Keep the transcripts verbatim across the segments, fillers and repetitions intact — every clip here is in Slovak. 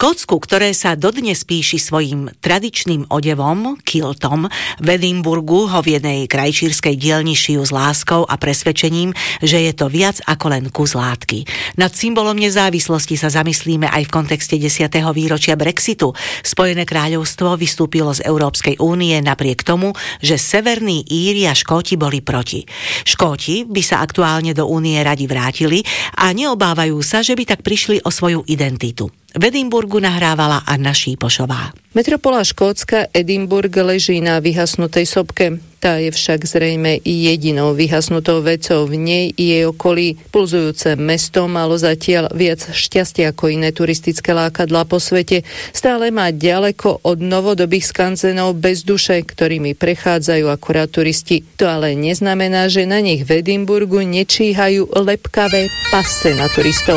Škótsku, ktoré sa dodnes píši svojim tradičným odevom, kiltom, v Edinburgu ho v jednej krajčírskej dielni šijú s láskou a presvedčením, že je to viac ako len kus látky. Nad symbolom nezávislosti sa zamyslíme aj v kontexte desiateho výročia Brexitu. Spojené kráľovstvo vystúpilo z Európskej únie napriek tomu, že Severní Íri a Škóti boli proti. Škóti by sa aktuálne do únie radi vrátili a neobávajú sa, že by tak prišli o svoju identitu. V Edinburgu nahrávala Anna Šípošová. Metropola Škótska Edinburgh leží na vyhasnutej sopke. Tá je však zrejme jedinou vyhasnutou vecou v nej i jej okolí. Pulzujúce mesto malo zatiaľ viac šťastia ako iné turistické lákadlá po svete. Stále má ďaleko od novodobých skanzenov bez duše, ktorými prechádzajú akurát turisti. To ale neznamená, že na nich v Edinburgu nečíhajú lepkavé pasce na turistov.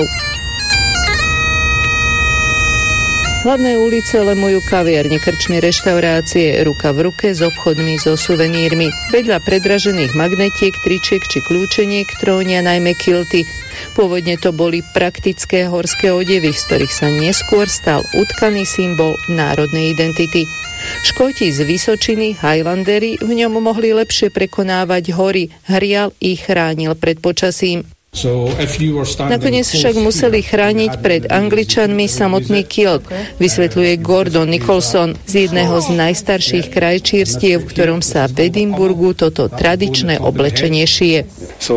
Hlavné ulice lemujú kaviarne, krčmy, reštaurácie, ruka v ruke s obchodmi so suvenírmi. Vedľa predražených magnetiek, tričiek či kľúčeniek trónia najmä kilty. Pôvodne to boli praktické horské odevy, z ktorých sa neskôr stal utkaný symbol národnej identity. Škóti z Vysočiny, Highlanderi, v ňom mohli lepšie prekonávať hory, hrial i chránil pred počasím. Nakoniec však museli chrániť pred Angličanmi samotný kilt, vysvetľuje Gordon Nicholson z jedného z najstarších krajčírstiev, v ktorom sa v Edinburgu toto tradičné oblečenie šije.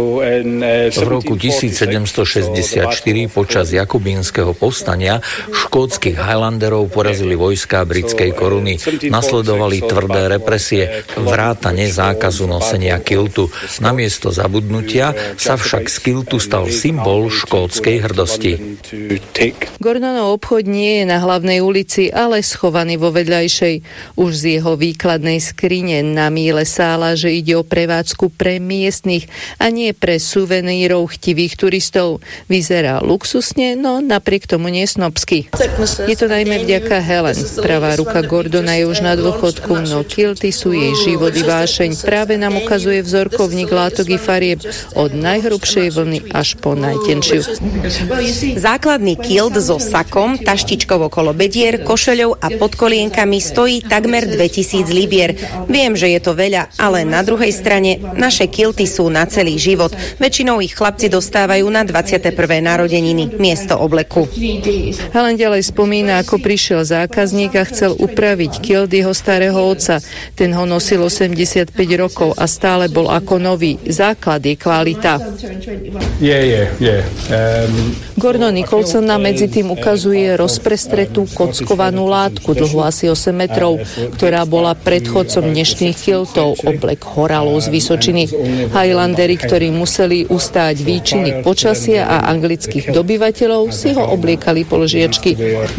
V roku tisícsedemstošesťdesiatštyri počas jakobínskeho povstania škótskych Highlanderov porazili vojská britskej koruny. Nasledovali tvrdé represie, vrátane zákazu nosenia kiltu. Namiesto zabudnutia sa však z kiltu tu stal symbol škótskej hrdosti. Gordonov obchod nie je na hlavnej ulici, ale schovaný vo vedľajšej. Už z jeho výkladnej skrine na míle sála, že ide o prevádzku pre miestnych a nie pre suvenírov chtivých turistov. Vyzerá luxusne, no napriek tomu nie snobsky. Je to najmä vďaka Helen. Pravá ruka Gordona je už na dôchodku, no kilty sú jej život i vášeň. Práve nám ukazuje vzorkovník látok i farieb od najhrubšej vlny až po najtenšiu. Základný kilt so sakom, taštičkou okolo bedier, košeľou a podkolienkami stojí takmer dvetisíc libier. Viem, že je to veľa, ale na druhej strane naše kilty sú na celý život. Väčšinou ich chlapci dostávajú na dvadsiate prvé narodeniny miesto obleku. Helen ďalej spomína, ako prišiel zákazník a chcel upraviť kilt jeho starého otca. Ten ho nosil osemdesiatpäť rokov a stále bol ako nový. Základ je kvalita. Yeah, yeah, yeah. Um, Gordon Nicholson nám medzi tým ukazuje rozprestretú kockovanú látku dlhú asi osem metrov, ktorá bola predchodcom dnešných kiltov, oblek horálov z Vysočiny. Highlanderi, ktorí museli ustáť výčiny počasia a anglických dobyvateľov, si ho obliekali po lžiačky.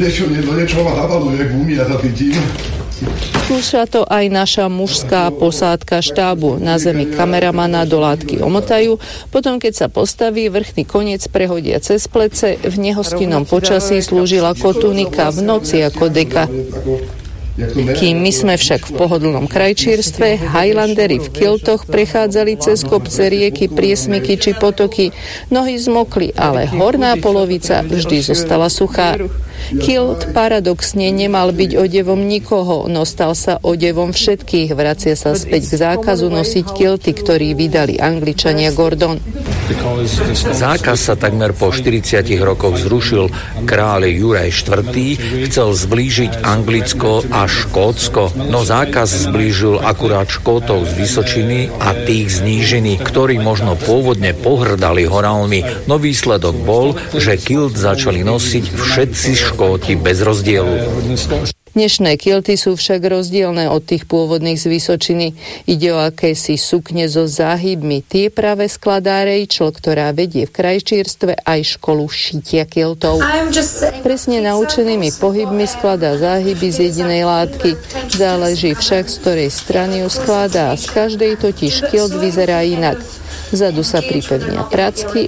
Skúša to aj naša mužská posádka štábu. Na zemi kameramana do látky omotajú, potom keď sa postaví, vrchný koniec prehodia cez plece, v nehostinnom počasí slúžila ako tunika, v noci ako deka. Kým my sme však v pohodlnom krajčírstve, Highlanderi v kiltoch prechádzali cez kopce, rieky, priesmyky či potoky. Nohy zmokli, ale horná polovica vždy zostala suchá. Kilt paradoxne nemal byť odevom nikoho, no stal sa odevom všetkých. Vracia sa späť k zákazu nosiť kilty, ktorý vydali Angličania Gordon. Zákaz sa takmer po štyridsiatich rokoch zrušil. Kráľ Juraj štvrtý chcel zblížiť Anglicko a Škótsko, no zákaz zblížil akurát Škótov z Vysočiny a tých z nížiny, ktorí možno pôvodne pohrdali horálmi, no výsledok bol, že kilt začali nosiť všetci Škóti bez rozdielu. Dnešné kilty sú však rozdielne od tých pôvodných z Vysočiny. Ide o akési sukne so záhybmi. Tie práve skladá Rachel, ktorá vedie v krajčírstve aj školu šitia kiltov. Presne naučenými pohybmi skladá záhyby z jedinej látky. Záleží však, z ktorej strany ju skladá. Z každej totiž kilt vyzerá inak. Vzadu sa pripevnia pracky